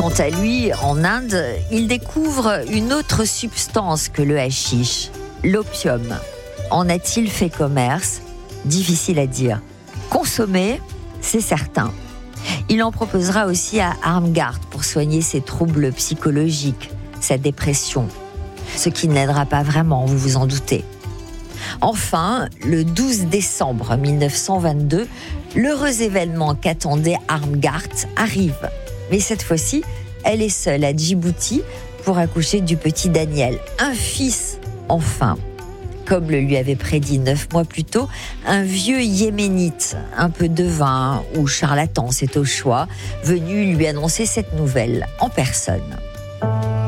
Quant à lui, en Inde, il découvre une autre substance que le hashish, l'opium. En a-t-il fait commerce ? Difficile à dire. Consommer, c'est certain. Il en proposera aussi à Armgard pour soigner ses troubles psychologiques, sa dépression. Ce qui ne l'aidera pas vraiment, vous vous en doutez. Enfin, le 12 décembre 1922, l'heureux événement qu'attendait Armgard arrive. Mais cette fois-ci, elle est seule à Djibouti pour accoucher du petit Daniel, un fils enfin. Comme le lui avait prédit 9 mois plus tôt, un vieux yéménite, un peu devin ou charlatan, c'est au choix, venu lui annoncer cette nouvelle en personne.